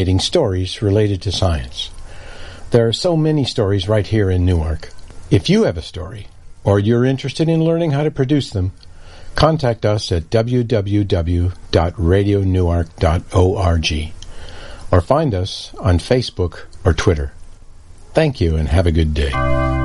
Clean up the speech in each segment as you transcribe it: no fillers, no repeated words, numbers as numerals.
stories related to science. There are so many stories right here in Newark. If you have a story, or you're interested in learning how to produce them, contact us at www.radionewark.org or find us on Facebook or Twitter. Thank you and have a good day.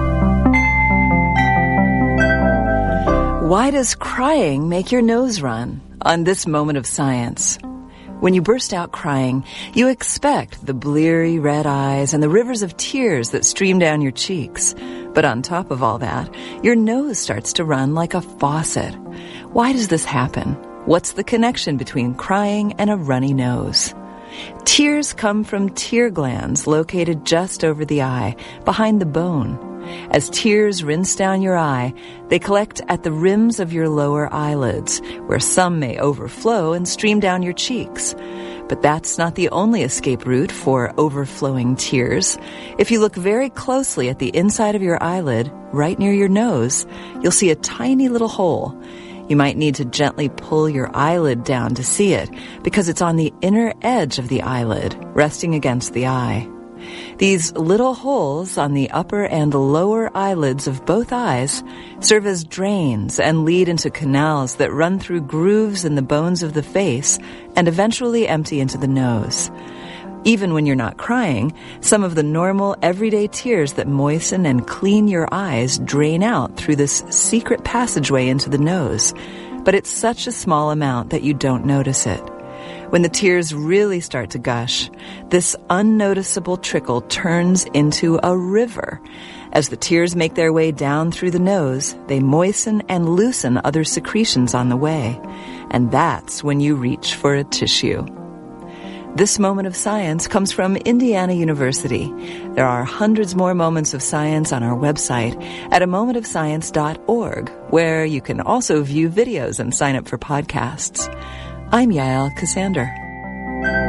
Why does crying make your nose run? On this moment of science. When you burst out crying, you expect the bleary red eyes and the rivers of tears that stream down your cheeks. But on top of all that, your nose starts to run like a faucet. Why does this happen? What's the connection between crying and a runny nose? Tears come from tear glands located just over the eye, behind the bone. As tears rinse down your eye, they collect at the rims of your lower eyelids, where some may overflow and stream down your cheeks. But that's not the only escape route for overflowing tears. If you look very closely at the inside of your eyelid, right near your nose, you'll see a tiny little hole. You might need to gently pull your eyelid down to see it, because it's on the inner edge of the eyelid, resting against the eye. These little holes on the upper and lower eyelids of both eyes serve as drains and lead into canals that run through grooves in the bones of the face and eventually empty into the nose. Even when you're not crying, some of the normal, everyday tears that moisten and clean your eyes drain out through this secret passageway into the nose. But it's such a small amount that you don't notice it. When the tears really start to gush, this unnoticeable trickle turns into a river. As the tears make their way down through the nose, they moisten and loosen other secretions on the way. And that's when you reach for a tissue. This moment of science comes from Indiana University. There are hundreds more moments of science on our website at amomentofscience.org, where you can also view videos and sign up for podcasts. I'm Yael Cassander.